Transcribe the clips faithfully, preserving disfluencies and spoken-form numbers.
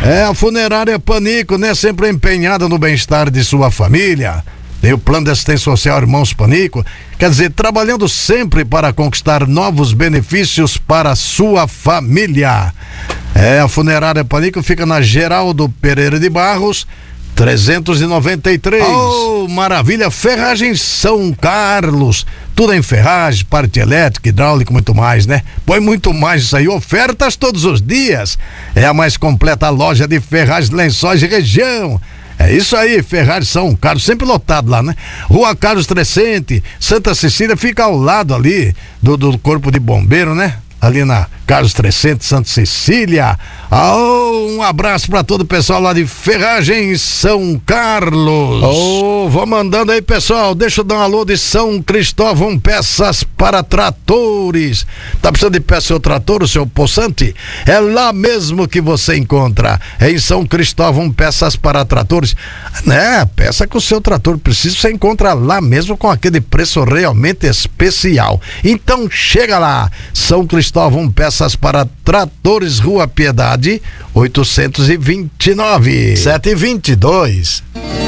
É a Funerária Panico, né? Sempre empenhada no bem-estar de sua família. Tem o plano de assistência social Irmãos Panico, quer dizer, trabalhando sempre para conquistar novos benefícios para a sua família. É, a Funerária Panico fica na Geraldo Pereira de Barros, trezentos e noventa e três. Oh, maravilha! Ferragens São Carlos. Tudo em ferragem, parte elétrica, hidráulica, muito mais, né? Põe muito mais isso aí. Ofertas todos os dias. É a mais completa loja de ferragens, lençóis de região. É isso aí, Ferrari São Carlos, sempre lotado lá, né? Rua Carlos Trescente, Santa Cecília, fica ao lado ali do, do Corpo de Bombeiro, né? Ali na Carlos Trescente, Santa Cecília. Oh, um abraço para todo o pessoal lá de Ferragens São Carlos. Oh, vou mandando aí, pessoal. Deixa eu dar um alô de São Cristóvão Peças para Tratores. Tá precisando de peça seu trator, o seu poçante? É lá mesmo que você encontra. É em São Cristóvão Peças para Tratores. Né? Peça que o seu trator precisa, você encontra lá mesmo com aquele preço realmente especial. Então chega lá. São Cristóvão Peças para Tratores, Rua Piedade, oitocentos e vinte e nove, sete e vinte e dois.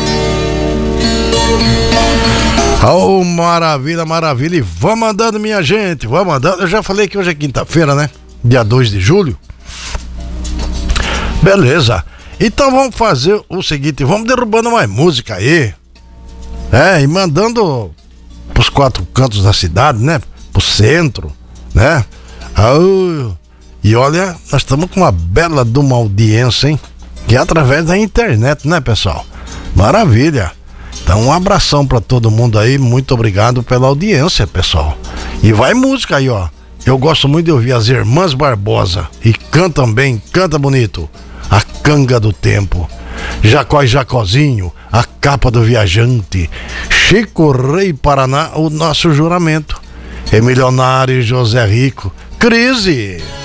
Oh, maravilha, maravilha. E vamos mandando, minha gente, vamos mandando. Eu já falei que hoje é quinta-feira, né? Dia dois de julho. Beleza. Então vamos fazer o seguinte, vamos derrubando mais música aí. É, e mandando pros quatro cantos da cidade, né? Pro centro, né? Oh, e olha, nós estamos com uma bela de uma audiência, hein? Que é através da internet, né, pessoal? Maravilha. Então um abração para todo mundo aí, muito obrigado pela audiência, pessoal. E vai música aí, ó. Eu gosto muito de ouvir as Irmãs Barbosa e cantam bem, canta bonito. A Canga do Tempo, Jacó e Jacozinho, A Capa do Viajante, Chico Rei Paraná, O Nosso Juramento, Emilionário e José Rico, Crise.